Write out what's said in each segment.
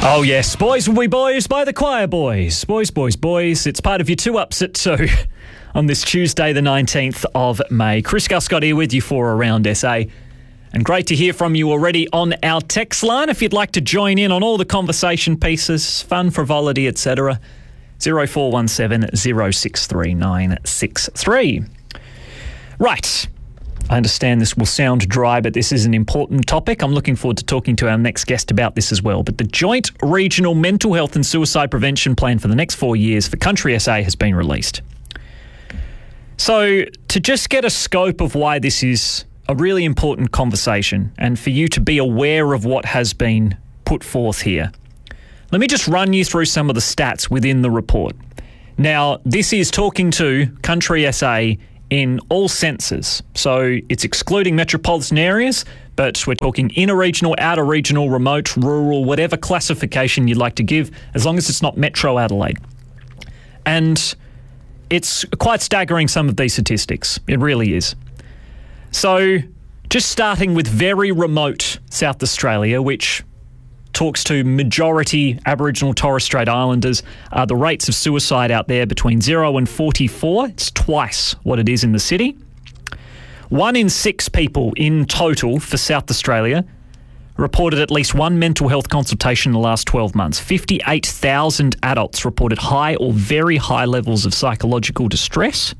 Oh yes, Boys Will Be Boys by the Choir Boys. Boys, boys, boys. It's part of your 2 Ups at 2 on this Tuesday the 19th of May. Chris Guscott here with you for Around SA. And great to hear from you already on our text line. If you'd like to join in on all the conversation pieces, fun, frivolity, etc. 0417 063 963. Right. I understand this will sound dry, but this is an important topic. I'm looking forward to talking to our next guest about this as well. But the Joint Regional Mental Health and Suicide Prevention Plan for the next 4 years for Country SA has been released. So to just get a scope of why this is a really important conversation and for you to be aware of what has been put forth here, let me just run you through some of the stats within the report. Now, this is talking to Country SA in all senses. So it's excluding metropolitan areas, but we're talking inner regional, outer regional, remote, rural, whatever classification you'd like to give, as long as it's not Metro Adelaide. And it's quite staggering, some of these statistics. It really is. So just starting with very remote South Australia, which talks to majority Aboriginal Torres Strait Islanders, the rates of suicide out there between 0 and 44. It's twice what it is in the city. 1 in 6 people in total for South Australia reported at least one mental health consultation in the last 12 months. 58,000 adults reported high or very high levels of psychological distress.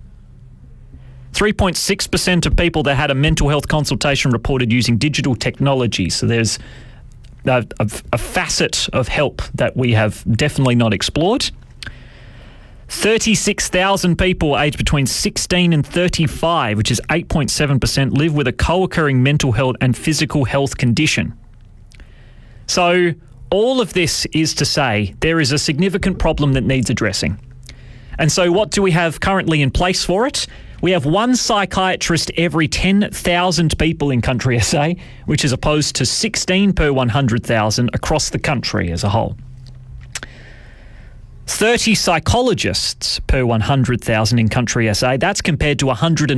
3.6% of people that had a mental health consultation reported using digital technology. So there's a facet of help that we have definitely not explored. 36,000 people aged between 16 and 35, which is 8.7%, live with a co-occurring mental health and physical health condition. So all of this is to say there is a significant problem that needs addressing. And so what do we have currently in place for it? We have 1 psychiatrist every 10,000 people in Country SA, which is opposed to 16 per 100,000 across the country as a whole. 30 psychologists per 100,000 in Country SA. That's compared to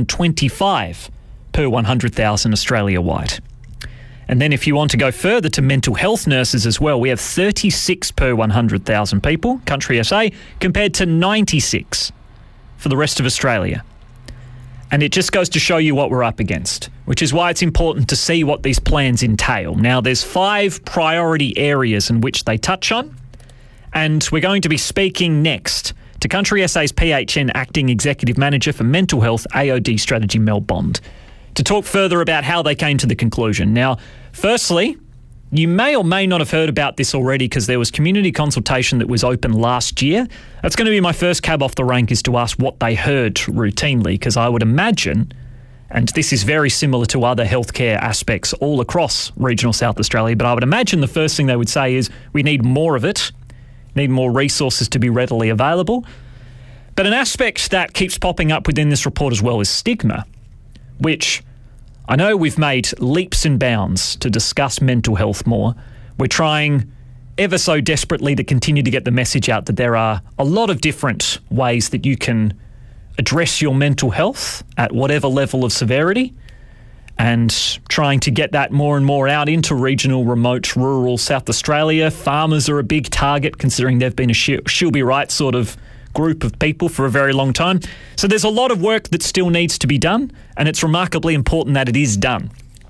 125 per 100,000 Australia-wide. And then if you want to go further to mental health nurses as well, we have 36 per 100,000 people, Country SA, compared to 96 for the rest of Australia. And it just goes to show you what we're up against, which is why it's important to see what these plans entail. Now, there's 5 priority areas in which they touch on, and we're going to be speaking next to Country SA's PHN Acting Executive Manager for Mental Health AOD Strategy, Mel Bond, to talk further about how they came to the conclusion. Now, firstly, you may or may not have heard about this already because there was community consultation that was open last year. That's going to be my first cab off the rank, is to ask what they heard routinely, because I would imagine, and this is very similar to other healthcare aspects all across regional South Australia, but I would imagine the first thing they would say is we need more of it, need more resources to be readily available. But an aspect that keeps popping up within this report as well is stigma, which I know we've made leaps and bounds to discuss mental health more. We're trying ever so desperately to continue to get the message out that there are a lot of different ways that you can address your mental health at whatever level of severity, and trying to get that more and more out into regional, remote, rural South Australia. Farmers are a big target, considering they've been a she'll be right sort of group of people for a very long time. So there's a lot of work that still needs to be done, and it's remarkably important that it is done.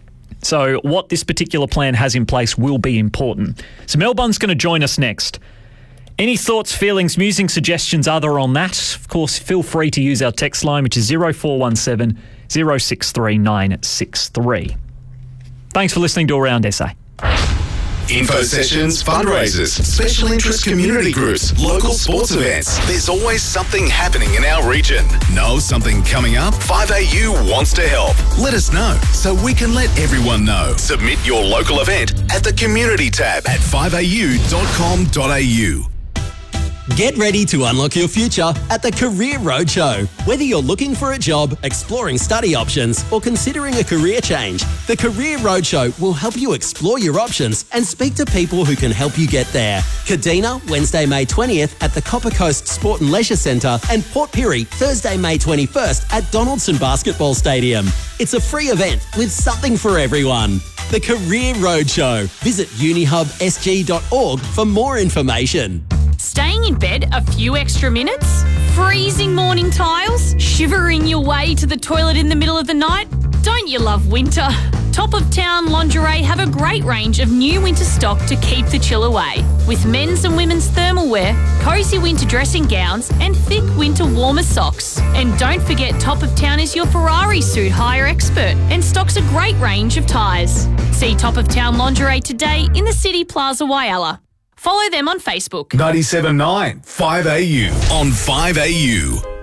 So what this particular plan has in place will be important. So Mel Bond's going to join us next. Any thoughts, feelings, musings, suggestions other on that? Of course, feel free to use our text line, which is 0417 063 963. Thanks for listening to Around SA. Info sessions, fundraisers, special interest community groups, local sports events. There's always something happening in our region. Know something coming up? 5AU wants to help. Let us know so we can let everyone know. Submit your local event at the community tab at 5au.com.au. Get ready to unlock your future at the Career Roadshow. Whether you're looking for a job, exploring study options, or considering a career change, the Career Roadshow will help you explore your options and speak to people who can help you get there. Kadina, Wednesday, May 20th at the Copper Coast Sport and Leisure Centre, and Port Pirie, Thursday, May 21st at Donaldson Basketball Stadium. It's a free event with something for everyone. The Career Roadshow. Visit unihubsg.org for more information. Staying in bed a few extra minutes? Freezing morning tiles? Shivering your way to the toilet in the middle of the night? Don't you love winter? Top of Town Lingerie have a great range of new winter stock to keep the chill away. With men's and women's thermal wear, cosy winter dressing gowns and thick winter warmer socks. And don't forget Top of Town is your Ferrari suit hire expert and stocks a great range of tyres. See Top of Town Lingerie today in the City Plaza Whyalla. Follow them on Facebook. 97.9 5AU on 5AU.